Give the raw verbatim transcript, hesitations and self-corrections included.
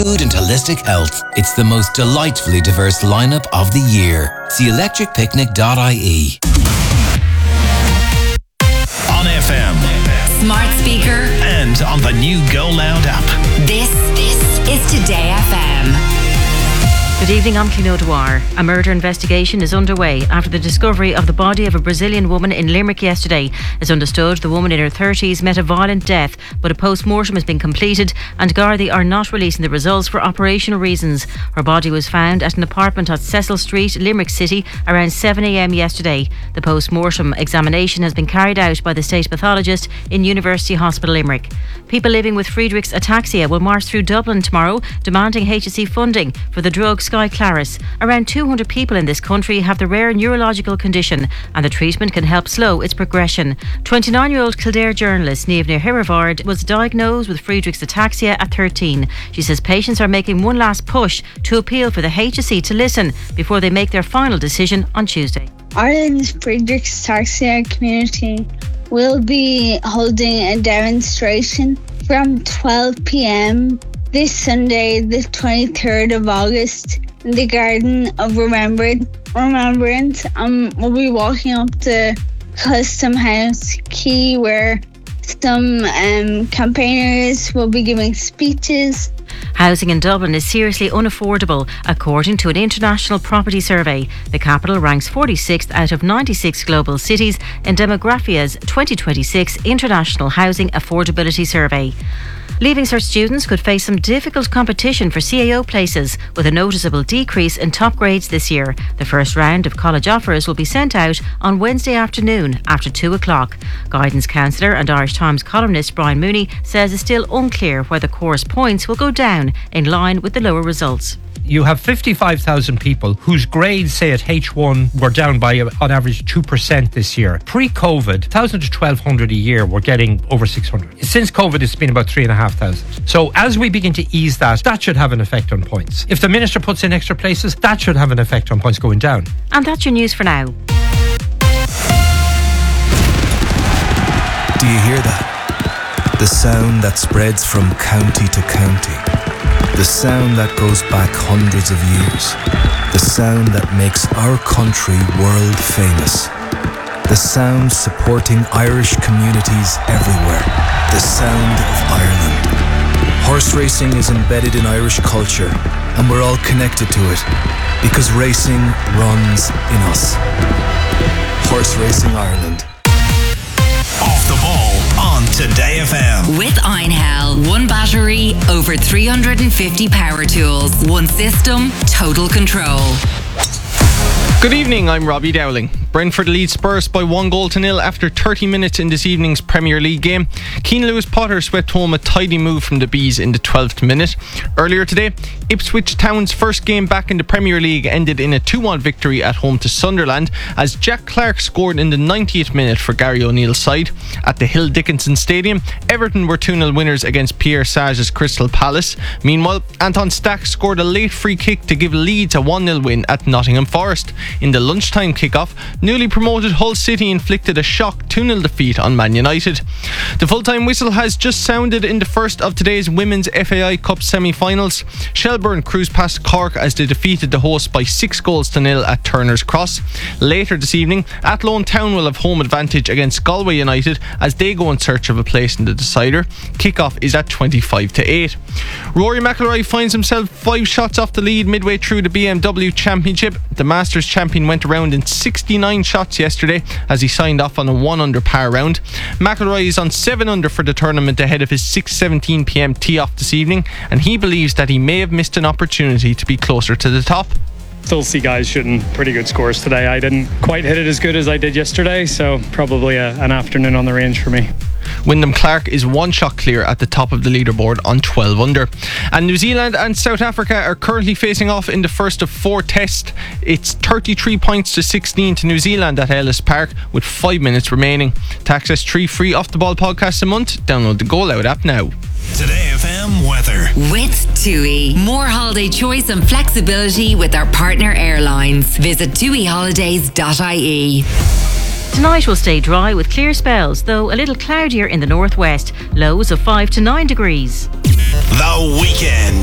food and holistic health. It's the most delightfully diverse lineup of the year. See electric picnic dot I E. On F M, smart speaker, and on the new Go Loud app. This, this is Today F M. Good evening, I'm Clino Dwyer. A murder investigation is underway after the discovery of the body of a Brazilian woman in Limerick yesterday. As understood, the woman in her thirties met a violent death, but a post-mortem has been completed and Gardaí are not releasing the results for operational reasons. Her body was found at an apartment at Cecil Street, Limerick City, around seven a m yesterday. The post-mortem examination has been carried out by the state pathologist in University Hospital Limerick. People living with Friedreich's ataxia will march through Dublin tomorrow, demanding H S E funding for the drug Skyclarys. Around two hundred people in this country have the rare neurological condition, and the treatment can help slow its progression. twenty-nine-year-old Kildare journalist Niamh Herivard was diagnosed with Friedreich's ataxia at thirteen. She says patients are making one last push to appeal for the H S E to listen before they make their final decision on Tuesday. Ireland's Friedreich's ataxia community will be holding a demonstration from twelve p m this Sunday, the twenty-third of August, in the Garden of Remembrance. Remembrance. Um, we'll be walking up the Custom House Quay, where some um, campaigners will be giving speeches. Housing in Dublin is seriously unaffordable, according to an international property survey. The capital ranks forty-sixth out of ninety-six global cities in Demographia's twenty twenty-six International Housing Affordability Survey. Leaving Cert students could face some difficult competition for C A O places, with a noticeable decrease in top grades this year. The first round of college offers will be sent out on Wednesday afternoon after two o'clock. Guidance counsellor and Irish Times columnist Brian Mooney says it's still unclear whether course points will go down in line with the lower results. You have fifty-five thousand people whose grades, say at H one, were down by on average two percent this year. Pre-COVID, one thousand to twelve hundred a year were getting over six hundred. Since COVID, it's been about three thousand five hundred. So as we begin to ease that, that should have an effect on points. If the Minister puts in extra places, that should have an effect on points going down. And that's your news for now. Do you hear that? The sound that spreads from county to county. The sound that goes back hundreds of years. The sound that makes our country world famous. The sound supporting Irish communities everywhere. The sound of Ireland. Horse racing is embedded in Irish culture, and we're all connected to it because racing runs in us. Horse Racing Ireland. Off the ball on Today F M. With Einhell, one battery, over three hundred fifty power tools, one system, total control. Good evening, I'm Robbie Dowling. Brentford lead Spurs by one goal to nil after thirty minutes in this evening's Premier League game. Keane Lewis-Potter swept home a tidy move from the Bees in the twelfth minute. Earlier today, Ipswich Town's first game back in the Premier League ended in a two one victory at home to Sunderland as Jack Clarke scored in the ninetieth minute for Gary O'Neill's side. At the Hill Dickinson Stadium, Everton were two nil winners against Pierre Sage's Crystal Palace. Meanwhile, Anton Stack scored a late free kick to give Leeds a one nil win at Nottingham Forest. In the lunchtime kick-off, newly promoted Hull City inflicted a shock two nil defeat on Man United. The full-time whistle has just sounded in the first of today's Women's F A I Cup semi-finals. Shelbourne cruised past Cork as they defeated the hosts by six goals to nil at Turner's Cross. Later this evening, Athlone Town will have home advantage against Galway United as they go in search of a place in the decider. Kick-off is at twenty-five to eight. Rory McIlroy finds himself five shots off the lead midway through the B M W Championship. The Masters champion went around in sixty-nine shots yesterday as he signed off on a one under par round. McIlroy is on seven under for the tournament ahead of his six seventeen p m tee off this evening, and he believes that he may have missed an opportunity to be closer to the top. Still see guys shooting pretty good scores today. I didn't quite hit it as good as I did yesterday, so probably a, an afternoon on the range for me. Wyndham Clark is one shot clear at the top of the leaderboard on twelve under. And New Zealand and South Africa are currently facing off in the first of four tests. It's thirty-three points to sixteen to New Zealand at Ellis Park with five minutes remaining. To access three free Off the Ball podcasts a month, download the Go Loud app now. Today F M weather. With TUI. More holiday choice and flexibility with our partner airlines. Visit tui holidays dot I E. Tonight will stay dry with clear spells, though a little cloudier in the northwest. Lows of five to nine degrees. The Weekend.